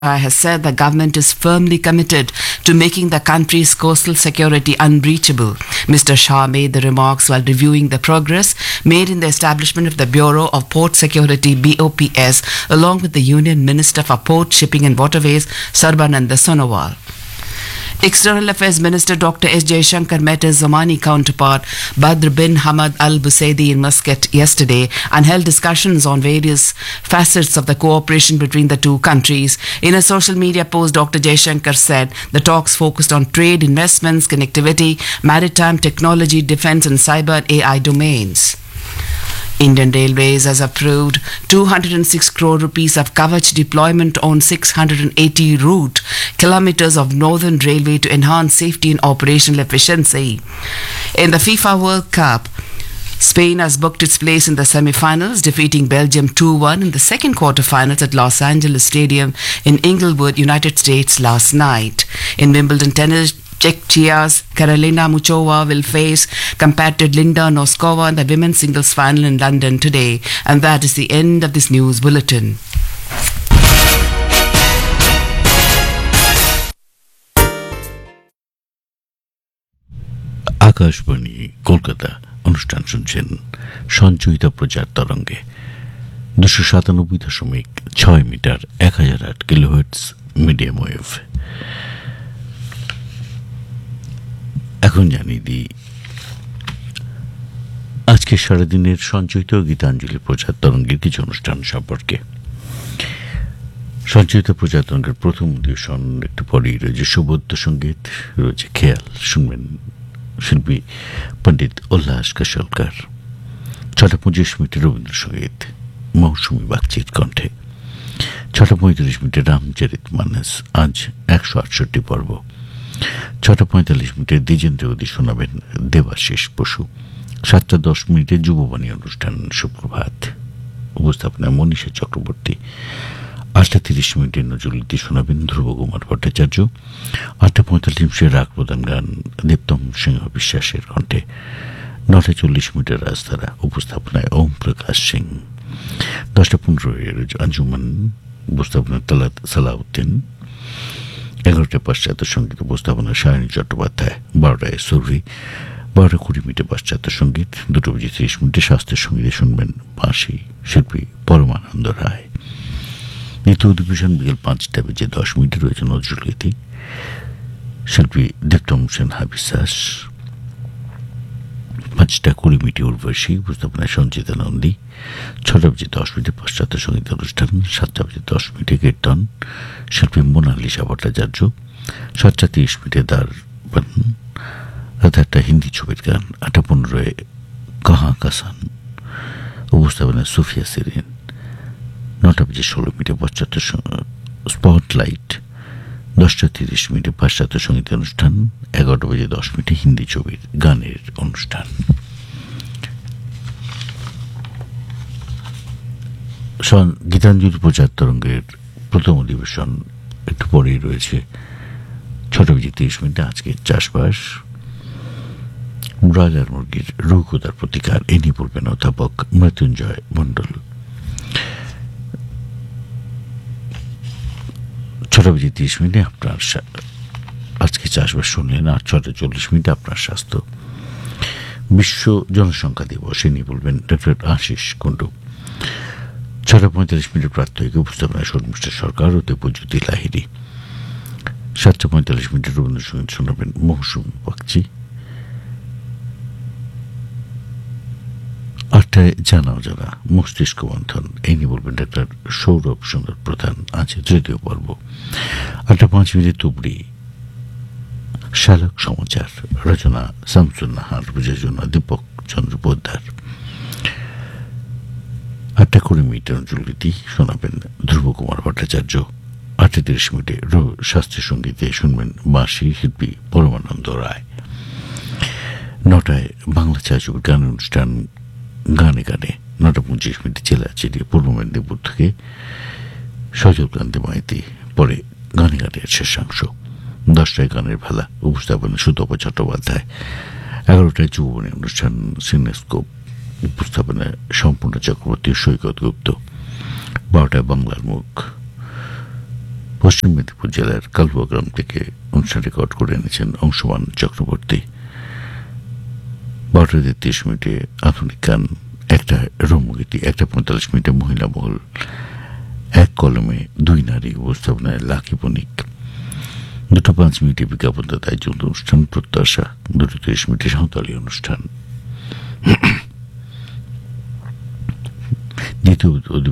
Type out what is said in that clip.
has said the government is firmly committed to making the country's coastal security unbreachable. Mr. Shah made the remarks while reviewing the progress made in the establishment of the Bureau of Port Security BOPS along with the Union Minister for Port, Shipping and Waterways Sarbananda Sonowal. External Affairs Minister Dr. S. Jaishankar met his Omani counterpart Badr bin Hamad Al Busaidi in Muscat yesterday and held discussions on various facets of the cooperation between the two countries. In a social media post, Dr. Jaishankar said the talks focused on trade, investments, connectivity, maritime technology, defense and cyber and AI domains. Indian Railways has approved 206 crore rupees of Kavach deployment on 680 route kilometers of Northern Railway to enhance safety and operational efficiency. In the FIFA World Cup, Spain has booked its place in the semi-finals, defeating Belgium 2-1 in the second quarter-finals at Los Angeles Stadium in Inglewood, United States last night. In Wimbledon tennis, Czechia's Karolina Muchova will face compatriot Linda Noskova in the women's singles final in London today. And that is the end of this news bulletin. Akashvani Kolkata অনুষ্ঠান শুনছেন সঞ্চয়িতা প্রচার তরঙ্গে 297.6 metre 1008 kilohertz medium wave. এখন জানিয়ে দিই আজকে সারাদিনের সঞ্চয়িত গীতাঞ্জলি প্রচার তরঙ্গের কিছু অনুষ্ঠান সম্পর্কে। সঞ্চয়িত প্রচার তরঙ্গের প্রথম অধিবেশন একটু পরেই রয়েছে সুবোধ্য সঙ্গীত, রয়েছে খেয়াল, শুনবেন শিল্পী পণ্ডিত উল্লাস কাশলকার। 6:25 মিনিটের রবীন্দ্রসঙ্গীত মৌসুমী বাগচির কণ্ঠে। 6:35 মিনিটের রামচরিত মানস, আজ 168 পর্ব। 6:45 মিনিটের দ্বিজেন্দ্র অধি শোনাবেন দেবাশিস বসু। 7:10 মিনিটের যুববাণী অনুষ্ঠান সুপ্রভাত, উপস্থাপনায় মনীষা চক্রবর্তী। 8:30 মিনিটের নজরুলগীতি শোনাবেন ধ্রুব কুমার ভট্টাচার্য। 8:45 মিনিটের রাগ প্রদান গান দীপ্তম সিংহ বিশ্বাসের কণ্ঠে। 9:40 মিনিটের রাজধারা, উপস্থাপনায় ওম প্রকাশ সিং। 10:15 আঞ্জুমান, উপস্থাপনায় তালাত সালাউদ্দিন। 11টায় পাশ্চাত্য সঙ্গীত, উপস্থাপনা সায়নী চট্টোপাধ্যায়। 12টায় সুরভি। 12:20 মিনিটে পাশ্চাত্য সঙ্গীত। 2:30 মিনিটে শাস্ত্রীয় সঙ্গীতে শুনবেন বাঁশি, শিল্পী পরমানন্দ রায়। দ্বিতীয় অধিবেশন বিকেল 5:10 মিনিটে রয়েছে নজরুলগীতি, শিল্পী দীপ্তম সিনহা বিশ্বাস। 5:20 মিনিটে উর্বশী, উপস্থাপনায় সঞ্চিতা নন্দী। 6:10 মিনিটে পাশ্চাত্য সঙ্গীত অনুষ্ঠান। 7:10 মিনিটে কীর্তন, শিল্পী মোনালিসা ভট্টাচার্য। 7:30 মিনিটে দারবান, একটা হিন্দি ছবির গান। 8:15 কাহা কাসান, উপস্থাপনায় সুফিয়া সিরিন। 9:16 মিনিটে পাশ্চাত্য স্পটলাইট। 10:30 মিনিটে পাশ্চাত্য সঙ্গীত অনুষ্ঠান। 11:10 মিনিটে হিন্দি ছবির গানের অনুষ্ঠান। গীতাঞ্জলি প্রচার তরঙ্গের প্রথম অধিবেশন একটু পরেই রয়েছে। 6:30 মিনিটে আজকে চাষবাস, ব্রয়লার মুরগির রোগ ও তার প্রতিকার, এ নিয়ে পড়বেন অধ্যাপক মৃত্যুঞ্জয় মণ্ডল। 6:30 মিনিটে আপনার আজকে চাষবাস শুনলেন। আর 6:40 মিনিটে আপনার স্বাস্থ্য। বিশ্ব জনসংখ্যা দিবস, এ নিয়ে বলবেন ডক্টর আশিস কুণ্ডু। 6:45 মিনিটের প্রাত্যহিক, উপস্থাপনায় শর্মিষ্ঠা সরকার ও দেবজ্যোতি লাহিড়ী। 7:45 মিনিটের রবীন্দ্রসঙ্গীত শোনাবেন মৌসুমী বাগচি। 8টায় জানা অজানা মস্তিষ্ক মন্থন, এই নিয়ে বলবেন ডাক্তার সৌরভ সুন্দর প্রধান, আছে 3য় পর্ব। 8:05 মিনিটে তুবড়ি শালক সমাচার, রচনা শামসুন নাহার, প্রযোজনা দীপক চন্দ্র পোদ্দার। 8:20 মিনিটে নজরুলগীতি শোনাবেন ধ্রুব কুমার ভট্টাচার্য। 8:30 মিনিটে শাস্ত্রীয় সঙ্গীতে শুনবেন বাঁশি, শিল্পী পরমানন্দ রায়। 9টায় বাংলা ছায়াছবির গান অনুষ্ঠান গানে গানে। 9:25 মিনিটে চেলাচিড়ি, পূর্ব মেদিনীপুর থেকে সজল কান্তি মাইতি। পরে গানে গানের শেষাংশ। 10টায় গানের ভালা, উপস্থাপনা সুতপা চট্টোপাধ্যায়। 11টায় যুববাণী অনুষ্ঠান সিনেস্কোপ, উপস্থাপনায় সম্পূর্ণ চক্রবর্তী, সৈকত গুপ্ত। 12টায় বাংলার মুখ, পশ্চিম মেদিনীপুর জেলার কালুয়া গ্রাম থেকে অনুষ্ঠান রেকর্ড করে এনেছেন অংশমান চক্রবর্তী। 12:30 আধুনিক গান, একটা রম্যগীতি, 1:45 মহিলা মহল, এক কলমে দুই নারী উপস্থাপনায় লাকি বণিক, 2:05 বিজ্ঞাপন দাতায় যৌথ অনুষ্ঠান প্রত্যাশা, 2:30 সাঁওতালি অনুষ্ঠান। দ্বিতীয়